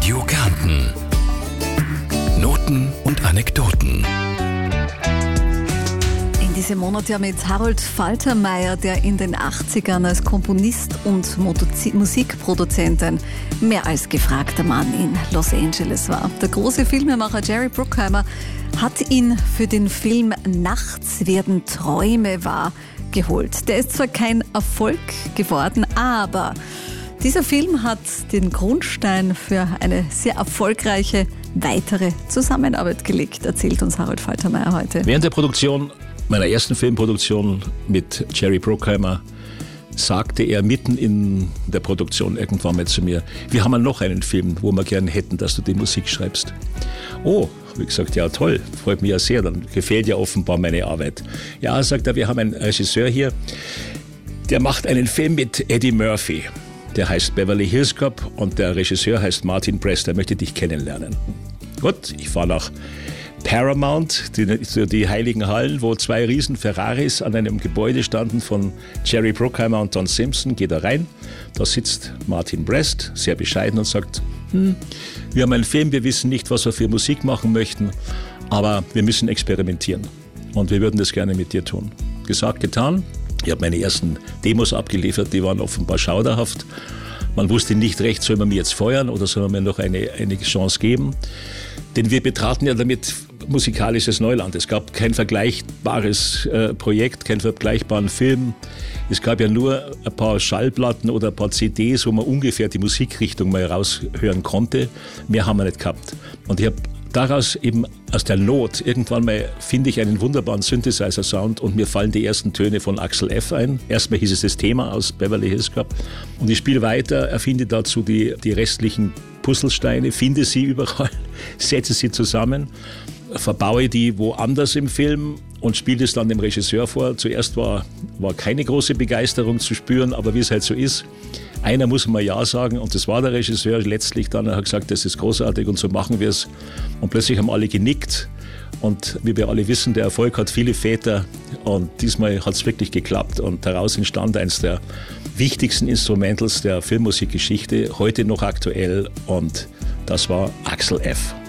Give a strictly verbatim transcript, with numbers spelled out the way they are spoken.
Radio Kärnten. Noten und Anekdoten. In diesem Monat ja mit Harold Faltermeyer, der in den achtzigern als Komponist und Musikproduzent ein mehr als gefragter Mann in Los Angeles war. Der große Filmemacher Jerry Bruckheimer hat ihn für den Film Nachts werden Träume wahr geholt. Der ist zwar kein Erfolg geworden, aber dieser Film hat den Grundstein für eine sehr erfolgreiche weitere Zusammenarbeit gelegt, erzählt uns Harold Faltermeyer heute. Während der Produktion meiner ersten Filmproduktion mit Jerry Bruckheimer sagte er mitten in der Produktion irgendwann mal zu mir: Wir haben noch einen Film, wo wir gerne hätten, dass du die Musik schreibst. Oh, habe ich gesagt, ja toll, freut mich ja sehr, dann gefällt ja offenbar meine Arbeit. Ja, sagt er, wir haben einen Regisseur hier, der macht einen Film mit Eddie Murphy. Der heißt Beverly Hills Cop und der Regisseur heißt Martin Brest, der möchte dich kennenlernen. Gut, ich fahre nach Paramount, die, die heiligen Hallen, wo zwei riesen Ferraris an einem Gebäude standen von Jerry Bruckheimer und Don Simpson. Gehe da rein, da sitzt Martin Brest, sehr bescheiden, und sagt, hm, wir haben einen Film, wir wissen nicht, was wir für Musik machen möchten, aber wir müssen experimentieren und wir würden das gerne mit dir tun. Gesagt, getan. Ich habe meine ersten Demos abgeliefert, die waren offenbar schauderhaft. Man wusste nicht recht, soll man mir jetzt feuern oder soll man mir noch eine, eine Chance geben. Denn wir betraten ja damit musikalisches Neuland. Es gab kein vergleichbares äh, Projekt, keinen vergleichbaren Film. Es gab ja nur ein paar Schallplatten oder ein paar C Ds, wo man ungefähr die Musikrichtung mal raushören konnte. Mehr haben wir nicht gehabt. Und ich habe daraus eben aus der Not irgendwann mal finde ich einen wunderbaren Synthesizer-Sound und mir fallen die ersten Töne von Axel F. ein. Erstmal hieß es das Thema aus Beverly Hills Cop und ich spiele weiter, erfinde dazu die, die restlichen Puzzlesteine, finde sie überall, setze sie zusammen, verbaue die woanders im Film und spiele es dann dem Regisseur vor. Zuerst war, war keine große Begeisterung zu spüren, aber wie es halt so ist, einer muss mal Ja sagen und das war der Regisseur letztlich dann. Er hat gesagt, das ist großartig und so machen wir es. Und plötzlich haben alle genickt und wie wir alle wissen, der Erfolg hat viele Väter und diesmal hat es wirklich geklappt und daraus entstand eines der wichtigsten Instrumentals der Filmmusikgeschichte, heute noch aktuell, und das war Axel F.